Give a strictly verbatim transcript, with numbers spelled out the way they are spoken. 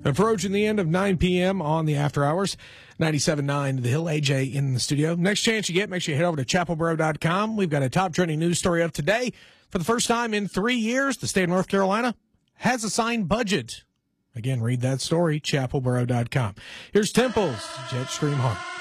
Approaching the end of nine p.m. on the After Hours, ninety-seven point nine The Hill. A J in the studio. Next chance you get, make sure you head over to chapel borough dot com. We've got a top trending news story of today. For the first time in three years, the state of North Carolina has a signed budget. Again, read that story, chapel borough dot com. Here's Temple's Jetstream Heart.